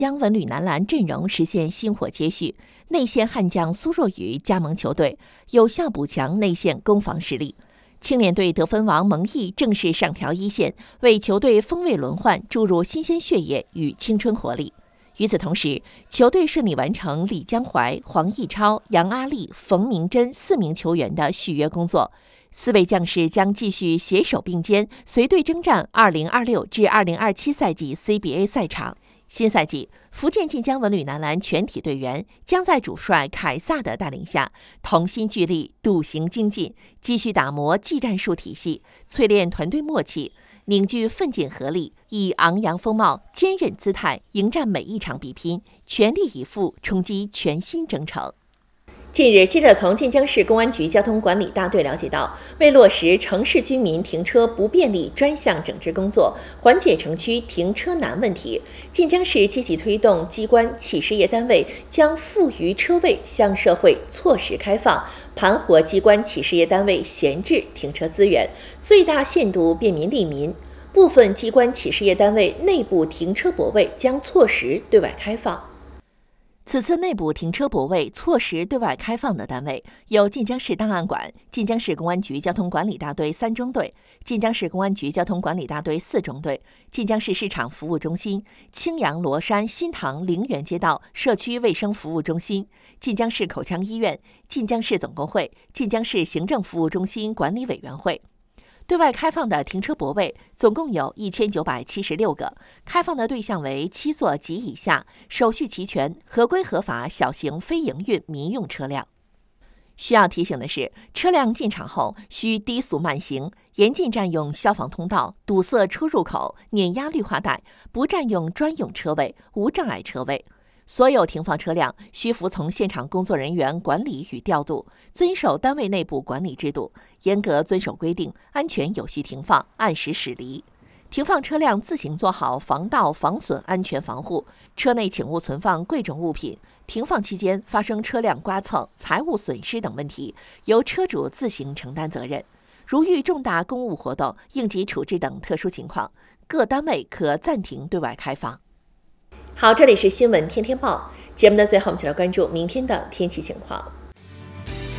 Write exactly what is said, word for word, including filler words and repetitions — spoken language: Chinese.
江文旅男篮阵容实现薪火接续，内线悍将苏若雨加盟球队，有效补强内线攻防实力。青年队得分王蒙毅正式上调一线，为球队锋卫轮换注入新鲜血液与青春活力。与此同时，球队顺利完成李江淮、黄义超、杨阿丽、冯明珍四名球员的续约工作，四位将士将继续携手并肩，随队征战二零二六至二零二七赛季 C B A 赛场。新赛季，福建晋江文旅男篮全体队员将在主帅凯撒的带领下，同心聚力，笃行精进，继续打磨技战术体系，淬炼团队默契，凝聚奋进合力，以昂扬风貌、坚韧姿态迎战每一场比拼，全力以赴冲击全新征程。近日，记者从晋江市公安局交通管理大队了解到，为落实城市居民停车不便利专项整治工作，缓解城区停车难问题，晋江市积极推动机关企事业单位将富余车位向社会错时开放，盘活机关企事业单位闲置停车资源，最大限度便民利民。部分机关企事业单位内部停车泊位将错时对外开放。此次内部停车泊位错时对外开放的单位有晋江市档案馆、晋江市公安局交通管理大队三中队、晋江市公安局交通管理大队四中队、晋江市市场服务中心、青阳罗山新塘陵园街道社区卫生服务中心、晋江市口腔医院、晋江市总工会、晋江市行政服务中心管理委员会。对外开放的停车泊位总共有一千九百七十六个，开放的对象为七座及以下、手续齐全、合规合法小型非营运民用车辆。需要提醒的是，车辆进场后需低速慢行，严禁占用消防通道、堵塞出入口、碾压绿化带，不占用专用车位、无障碍车位。所有停放车辆需服从现场工作人员管理与调度，遵守单位内部管理制度，严格遵守规定，安全有序停放，按时驶离。停放车辆自行做好防盗防损安全防护，车内请勿存放贵重物品。停放期间发生车辆刮蹭、财物损失等问题，由车主自行承担责任。如遇重大公务活动、应急处置等特殊情况，各单位可暂停对外开放。好，这里是新闻天天报节目的最后，我们一起来关注明天的天气情况。